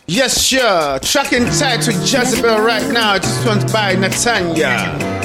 Yes, sure. Track in tight with Jezebel right now. This one's by Natanya.